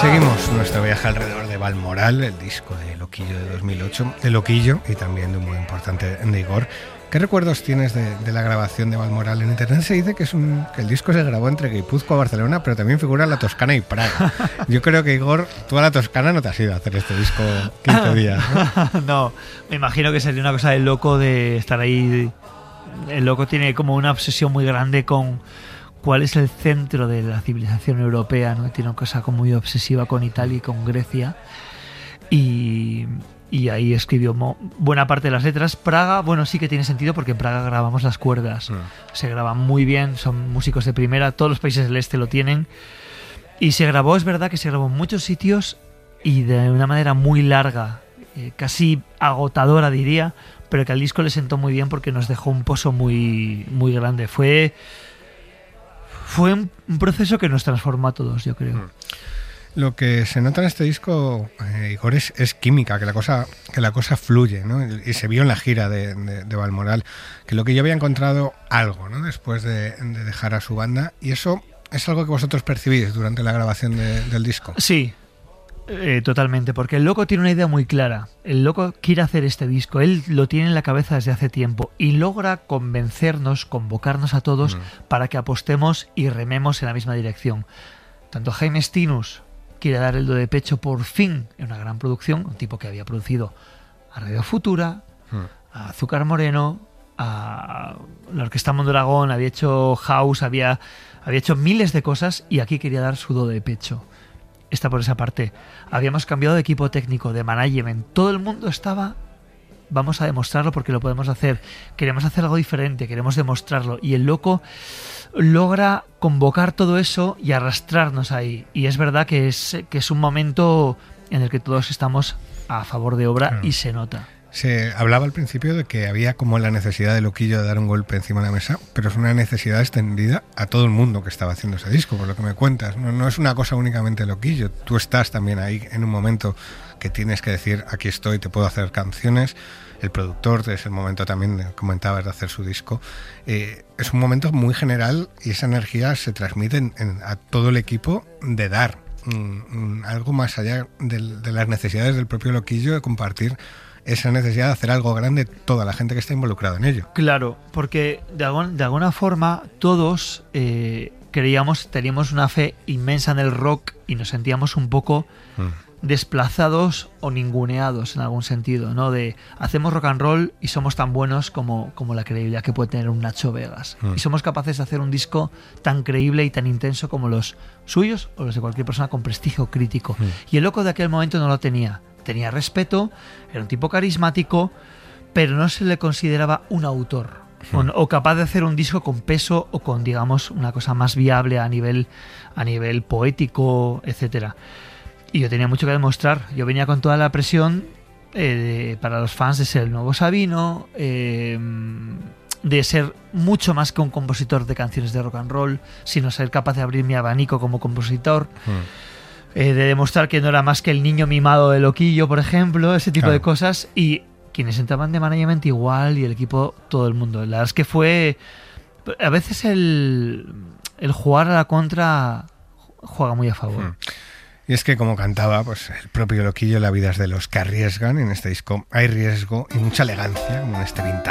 Seguimos nuestro viaje alrededor de Balmoral, el disco de Loquillo de 2008, de Loquillo y también de un muy importante de Igor. ¿Qué recuerdos tienes de la grabación de Balmoral? En internet se dice que el disco se grabó entre Guipúzcoa y Barcelona, pero también figura la Toscana y Praga. Yo creo que, Igor, tú a la Toscana no te has ido a hacer este disco 15 días, ¿no? No, me imagino que sería una cosa del loco de estar ahí. El loco tiene como una obsesión muy grande con cuál es el centro de la civilización europea, ¿no? Tiene una cosa como muy obsesiva con Italia y con Grecia. Y ahí escribió buena parte de las letras. Praga, bueno, sí que tiene sentido porque en Praga grabamos las cuerdas. Se graban muy bien, son músicos de primera, todos los países del este lo tienen. Y se grabó, es verdad que se grabó en muchos sitios y de una manera muy larga, casi agotadora diría, pero que al disco le sentó muy bien porque nos dejó un pozo muy, muy grande. Fue un proceso que nos transformó a todos, yo creo. Lo que se nota en este disco, Igor, es química, que la cosa fluye, ¿no? Y se vio en la gira de Balmoral, que lo que yo había encontrado algo, ¿no? Después de dejar a su banda, y eso es algo que vosotros percibís durante la grabación del disco. Sí, totalmente, porque el loco tiene una idea muy clara. El loco quiere hacer este disco, él lo tiene en la cabeza desde hace tiempo y logra convocarnos a todos para que apostemos y rememos en la misma dirección. Tanto Jaime Stinus quiere dar el do de pecho por fin en una gran producción, un tipo que había producido a Radio Futura, a Azúcar Moreno, a la Orquesta Mondragón, había hecho House, había hecho miles de cosas y aquí quería dar su do de pecho. Está por esa parte. Habíamos cambiado de equipo técnico, de management, todo el mundo estaba, vamos a demostrarlo porque lo podemos hacer, queremos hacer algo diferente, queremos demostrarlo, y el loco logra convocar todo eso y arrastrarnos ahí. Y es verdad que es un momento en el que todos estamos a favor de obra, claro. Y se nota. Se hablaba al principio de que había como la necesidad de Loquillo de dar un golpe encima de la mesa, pero es una necesidad extendida a todo el mundo que estaba haciendo ese disco, por lo que me cuentas. No es una cosa únicamente de Loquillo. Tú estás también ahí en un momento que tienes que decir, aquí estoy, te puedo hacer canciones. El productor, es el momento también, comentabas, de hacer su disco. Es un momento muy general y esa energía se transmite a todo el equipo de dar algo más allá de las necesidades del propio Loquillo, de compartir esa necesidad de hacer algo grande toda la gente que está involucrada en ello. Claro, porque de alguna forma todos teníamos una fe inmensa en el rock y nos sentíamos un poco desplazados o ninguneados en algún sentido, ¿no? De hacemos rock and roll y somos tan buenos como la credibilidad que puede tener un Nacho Vegas. Y somos capaces de hacer un disco tan creíble y tan intenso como los suyos o los de cualquier persona con prestigio crítico. Y el loco de aquel momento no lo tenía. Tenía respeto, era un tipo carismático, pero no se le consideraba un autor o capaz de hacer un disco con peso o con, digamos, una cosa más viable a nivel poético, etcétera. Y yo tenía mucho que demostrar. Yo venía con toda la presión para los fans de ser el nuevo Sabino, de ser mucho más que un compositor de canciones de rock and roll, sino ser capaz de abrir mi abanico como compositor. De demostrar que no era más que el niño mimado de Loquillo, por ejemplo, ese tipo de cosas, y quienes entraban de management igual, y el equipo, todo el mundo. La verdad es que fue, a veces el jugar a la contra juega muy a favor. Y es que, como cantaba pues el propio Loquillo, la vida es de los que arriesgan. En este disco hay riesgo y mucha elegancia, como en este vintage.